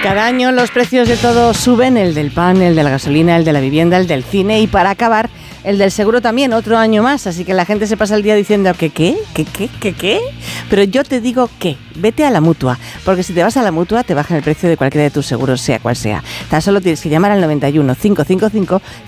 Cada año los precios de todo suben, el del pan, el de la gasolina, el de la vivienda, el del cine y para acabar, el del seguro también, otro año más. Así que la gente se pasa el día diciendo que ¿qué? Pero yo te digo que vete a la Mutua, porque si te vas a la Mutua te bajan el precio de cualquiera de tus seguros, sea cual sea. Tan solo tienes que llamar al 91 555